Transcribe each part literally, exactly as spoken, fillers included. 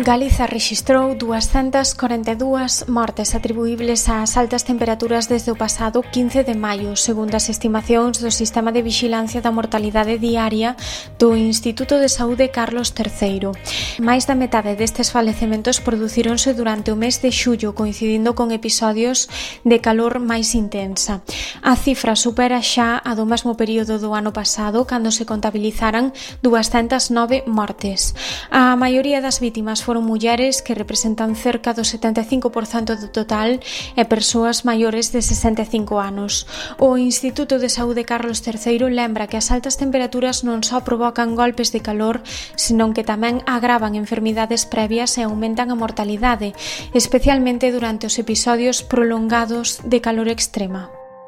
Galiza rexistrou duascentas corenta e dúas mortes atribuíbles ás altas temperaturas desde o pasado quince de maio, segundo as estimacións do Sistema de Vixilancia da Mortalidade Diaria do Instituto de Saúde Carlos terceiro. Mais da metade destes falecementos producíronse durante o mes de xullo, coincidindo con episodios de calor máis intensa. A cifra supera xa a do mesmo período do ano pasado, cando se contabilizaran duascentas nove mortes. A maioría das vítimas foron mulleres, que representan cerca do setenta e cinco por cento do total, e persoas maiores de sesenta e cinco anos. O Instituto de Saúde Carlos terceiro lembra que as altas temperaturas non só provocan golpes de calor, senón que tamén agravan enfermidades previas e aumentan a mortalidade, especialmente durante os episodios prolongados de calor extrema.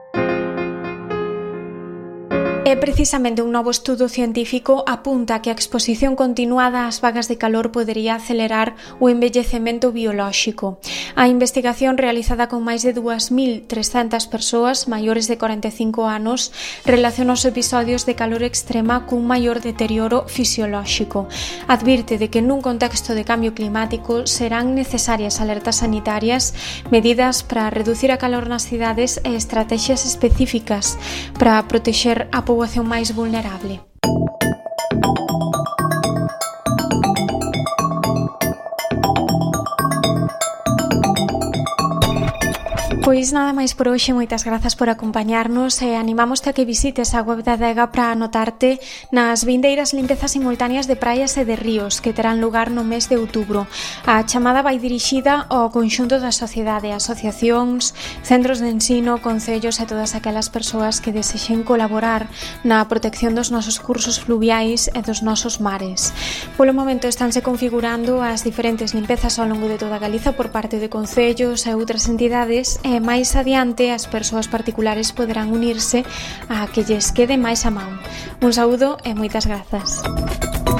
E precisamente un novo estudo científico apunta que a exposición continuada ás vagas de calor podería acelerar o envellecemento biolóxico. A investigación, realizada con máis de dúas mil trescentas persoas maiores de corenta e cinco anos, relaciona os episodios de calor extrema cun maior deterioro fisiolóxico. Advirte de que nun contexto de cambio climático serán necesarias alertas sanitarias, medidas para reducir a calor nas cidades e estrategias específicas para protexer a poboación máis vulnerable. Pois nada máis por hoxe, moitas grazas por acompañarnos e animámoste a que visites a web da Adega para anotarte nas vindeiras limpezas simultáneas de praias e de ríos que terán lugar no mes de outubro. A chamada vai dirixida ao conxunto da sociedade, asociacións, centros de ensino, concellos e todas aquelas persoas que desexen colaborar na protección dos nosos cursos fluviais e dos nosos mares. Polo momento estanse configurando as diferentes limpezas ao longo de toda Galiza por parte de concellos e outras entidades, e máis adiante as persoas particulares poderán unirse a que lles quede máis a man. Un saúdo e moitas grazas.